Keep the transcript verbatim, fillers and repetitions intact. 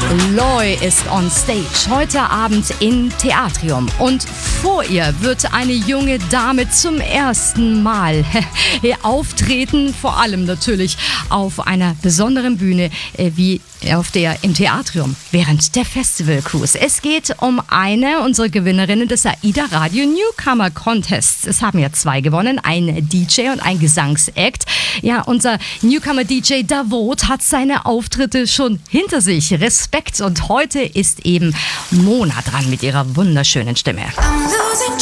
Loi ist on stage, heute Abend im Theatrium. Und vor ihr wird eine junge Dame zum ersten Mal auftreten, vor allem natürlich auf einer besonderen Bühne wie auf der im Theatrium während der Festival Cruise. Es geht um eine unserer Gewinnerinnen des AIDA Radio Newcomer Contests. Es haben ja zwei gewonnen, ein D J und ein Gesangsakt. Ja, unser Newcomer D J Davot hat seine Auftritte schon hinter sich. Respekt. Und heute ist eben Mona dran mit ihrer wunderschönen Stimme.